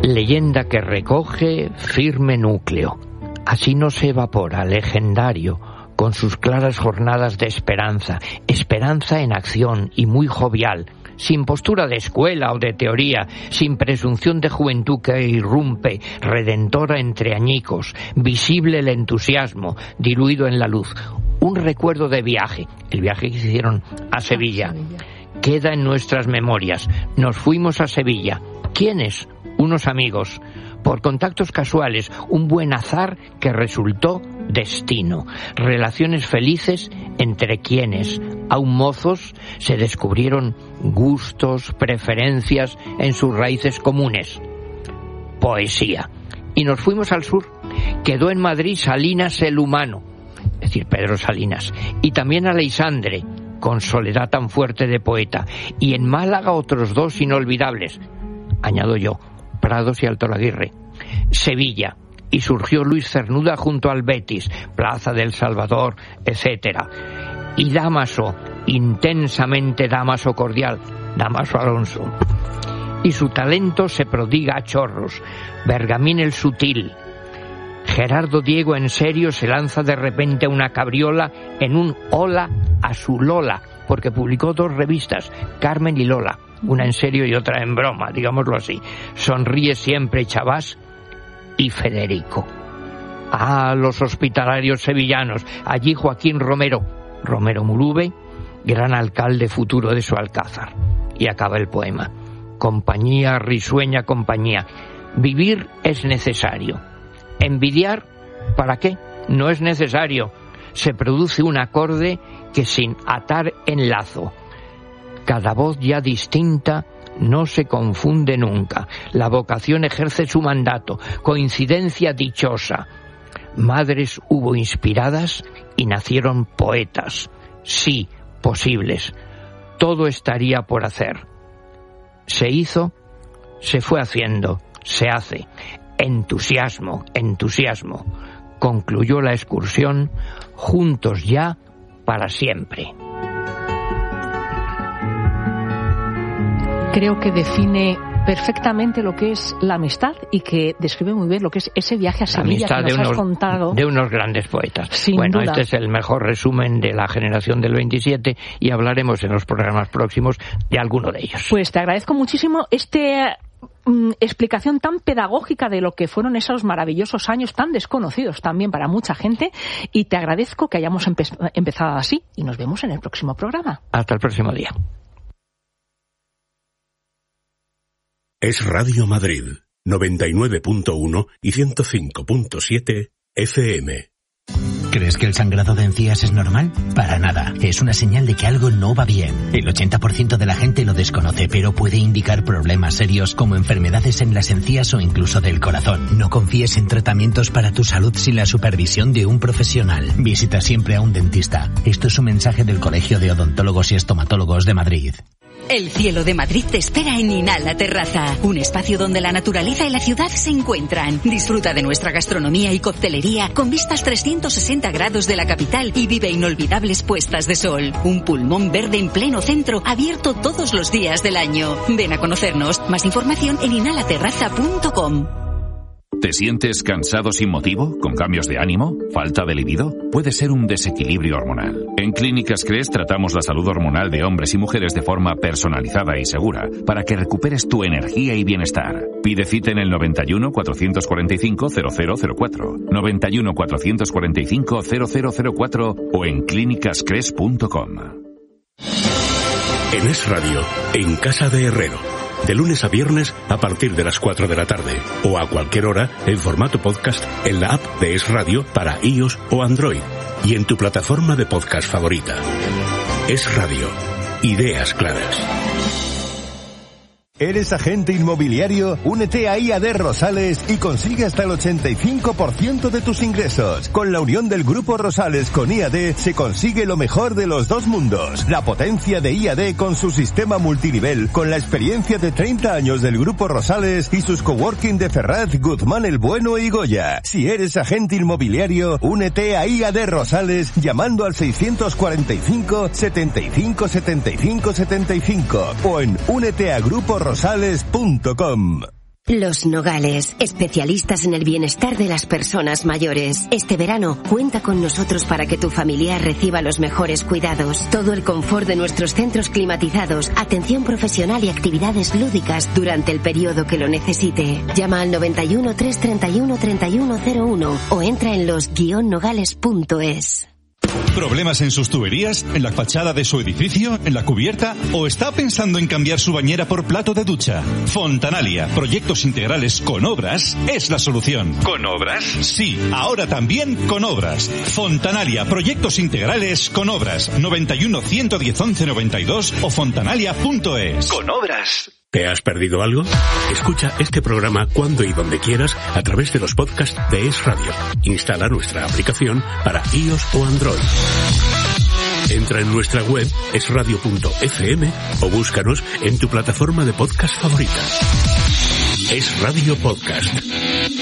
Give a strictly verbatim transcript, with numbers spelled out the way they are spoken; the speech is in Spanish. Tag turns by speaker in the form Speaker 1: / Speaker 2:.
Speaker 1: Leyenda que recoge firme núcleo. Así no se evapora, legendario, con sus claras jornadas de esperanza, esperanza en acción y muy jovial, sin postura de escuela o de teoría, sin presunción de juventud que irrumpe, redentora entre añicos, visible el entusiasmo, diluido en la luz. Un recuerdo de viaje, el viaje que hicieron a Sevilla, queda en nuestras memorias. Nos fuimos a Sevilla. ¿Quiénes? Unos amigos. Por contactos casuales, un buen azar que resultó destino. Relaciones felices entre quienes, aún mozos, se descubrieron gustos, preferencias en sus raíces comunes. Poesía. Y nos fuimos al sur. Quedó en Madrid Salinas el humano, es decir, Pedro Salinas, y también Aleixandre, con soledad tan fuerte de poeta, y en Málaga otros dos inolvidables, añado yo, Prados y Alto Laguirre. Sevilla, y surgió Luis Cernuda junto al Betis, Plaza del Salvador, etcétera. Y Dámaso, intensamente Dámaso cordial, Dámaso Alonso. Y su talento se prodiga a chorros. Bergamín el sutil. Gerardo Diego en serio se lanza de repente a una cabriola en un hola a su Lola, porque publicó dos revistas, Carmen y Lola, una en serio y otra en broma, digámoslo así. Sonríe siempre Chabás y Federico. Ah, los hospitalarios sevillanos. Allí Joaquín Romero, Romero Murube, gran alcalde futuro de su Alcázar. Y acaba el poema. Compañía, risueña compañía. Vivir es necesario. Envidiar, ¿para qué? No es necesario. Se produce un acorde que sin atar en lazo. Cada voz ya distinta no se confunde nunca. La vocación ejerce su mandato. Coincidencia dichosa. Madres hubo inspiradas y nacieron poetas. Sí, posibles. Todo estaría por hacer. Se hizo, se fue haciendo, se hace. Entusiasmo, entusiasmo. Concluyó la excursión, juntos ya para siempre.
Speaker 2: Creo que define perfectamente lo que es la amistad y que describe muy bien lo que es ese viaje a Sevilla que nos
Speaker 1: de unos,
Speaker 2: has contado.
Speaker 1: De unos grandes poetas.
Speaker 2: Sin
Speaker 1: bueno,
Speaker 2: duda.
Speaker 1: Este es el mejor resumen de la generación del veintisiete y hablaremos en los programas próximos de alguno de ellos.
Speaker 2: Pues te agradezco muchísimo este mm, explicación tan pedagógica de lo que fueron esos maravillosos años tan desconocidos también para mucha gente, y te agradezco que hayamos empe- empezado así y nos vemos en el próximo programa.
Speaker 1: Hasta el próximo día.
Speaker 3: Es Radio Madrid, noventa y nueve punto uno y ciento cinco punto siete F M.
Speaker 4: ¿Crees que el sangrado de encías es normal? Para nada. Es una señal de que algo no va bien. El ochenta por ciento de la gente lo desconoce, pero puede indicar problemas serios como enfermedades en las encías o incluso del corazón. No confíes en tratamientos para tu salud sin la supervisión de un profesional. Visita siempre a un dentista. Esto es un mensaje del Colegio de Odontólogos y Estomatólogos de Madrid.
Speaker 5: El cielo de Madrid te espera en Inhala Terraza, un espacio donde la naturaleza y la ciudad se encuentran. Disfruta de nuestra gastronomía y coctelería con vistas trescientos sesenta grados de la capital y vive inolvidables puestas de sol. Un pulmón verde en pleno centro, abierto todos los días del año. Ven a conocernos. Más información en inhala terraza punto com.
Speaker 6: ¿Te sientes cansado sin motivo? ¿Con cambios de ánimo? ¿Falta de libido? Puede ser un desequilibrio hormonal. En Clínicas Cres tratamos la salud hormonal de hombres y mujeres de forma personalizada y segura para que recuperes tu energía y bienestar. Pide cita en el noventa y uno, cuatrocientos cuarenta y cinco, cero cero cero cuatro, noventa y uno, cuatrocientos cuarenta y cinco, cero cero cero cuatro o en clínicas cres punto com.
Speaker 3: En Es Radio, en Casa de Herrero. De lunes a viernes a partir de las cuatro de la tarde o a cualquier hora en formato podcast en la app de Es Radio para iOS o Android y en tu plataforma de podcast favorita. Es Radio. Ideas claras.
Speaker 7: ¿Eres agente inmobiliario? Únete a I A D Rosales y consigue hasta el ochenta y cinco por ciento de tus ingresos. Con la unión del Grupo Rosales con I A D se consigue lo mejor de los dos mundos. La potencia de I A D con su sistema multinivel, con la experiencia de treinta años del Grupo Rosales y sus coworking de Ferraz, Guzmán el Bueno y Goya. Si eres agente inmobiliario, únete a I A D Rosales llamando al seiscientos cuarenta y cinco, setenta y cinco, setenta y cinco, setenta y cinco o en únete a grupo rosales punto com.
Speaker 8: Los Nogales, especialistas en el bienestar de las personas mayores. Este verano, cuenta con nosotros para que tu familiar reciba los mejores cuidados. Todo el confort de nuestros centros climatizados, atención profesional y actividades lúdicas durante el periodo que lo necesite. Llama al noventa y uno, trescientos treinta y uno, treinta y uno cero uno o entra en los guion nogales punto es.
Speaker 9: ¿Problemas en sus tuberías? ¿En la fachada de su edificio? ¿En la cubierta? ¿O está pensando en cambiar su bañera por plato de ducha? Fontanalia, proyectos integrales con obras, es la solución. ¿Con obras? Sí, ahora también con obras. Fontanalia, proyectos integrales con obras. noventa y uno, ciento diez, once noventa y dos o fontanalia punto es.
Speaker 3: Con obras. ¿Te has perdido algo? Escucha este programa cuando y donde quieras a través de los podcasts de Es Radio. Instala nuestra aplicación para iOS o Android. Entra en nuestra web es radio punto efe eme o búscanos en tu plataforma de podcast favorita. Es Radio Podcast.